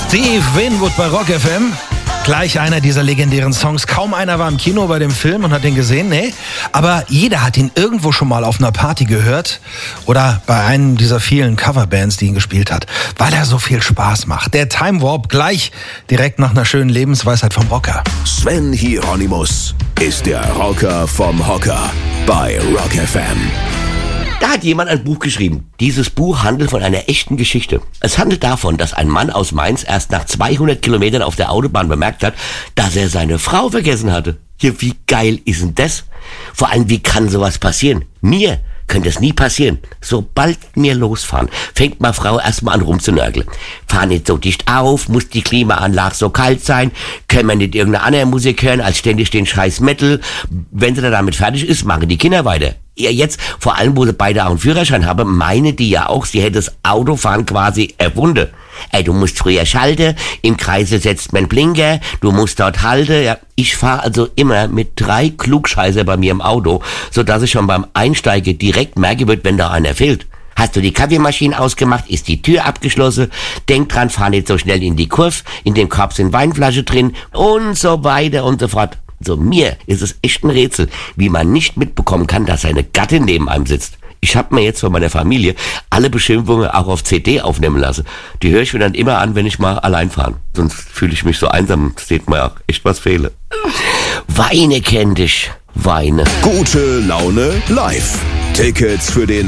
Steve Winwood bei Rock FM. Gleich einer dieser legendären Songs. Kaum einer war im Kino bei dem Film und hat den gesehen, nee. Aber jeder hat ihn irgendwo schon mal auf einer Party gehört oder bei einem dieser vielen Coverbands, die ihn gespielt hat, weil er so viel Spaß macht. Der Time Warp gleich direkt nach einer schönen Lebensweisheit vom Rocker. Sven Hieronymus ist der Rocker vom Hocker bei Rock FM. Da hat jemand ein Buch geschrieben. Dieses Buch handelt von einer echten Geschichte. Es handelt davon, dass ein Mann aus Mainz erst nach 200 Kilometern auf der Autobahn bemerkt hat, dass er seine Frau vergessen hatte. Ja, wie geil ist denn das? Vor allem, wie kann sowas passieren? Mir könnte es nie passieren. Sobald wir losfahren, fängt meine Frau erstmal an rumzunörgeln. Fahr nicht so dicht auf, muss die Klimaanlage so kalt sein, können wir nicht irgendeine andere Musik hören als ständig den scheiß Metal. Wenn sie dann damit fertig ist, machen die Kinder weiter. Ja, jetzt, vor allem, wo sie beide auch einen Führerschein haben, meine die ja auch, sie hätte das Autofahren quasi erfunden. Ey, du musst früher schalten, im Kreise setzt man Blinker, du musst dort halten. Ja, ich fahre also immer mit 3 Klugscheißer bei mir im Auto, sodass ich schon beim Einsteigen direkt merke wird, wenn da einer fehlt. Hast du die Kaffeemaschine ausgemacht, ist die Tür abgeschlossen, denk dran, fahr nicht so schnell in die Kurve, in dem Korb sind Weinflasche drin und so weiter und so fort. So, mir ist es echt ein Rätsel, wie man nicht mitbekommen kann, dass seine Gattin neben einem sitzt. Ich habe mir jetzt von meiner Familie alle Beschimpfungen auch auf CD aufnehmen lassen. Die höre ich mir dann immer an, wenn ich mal allein fahre. Sonst fühle ich mich so einsam, seht mir auch echt was fehle. Weine kenn dich, Weine. Gute Laune live. Tickets für den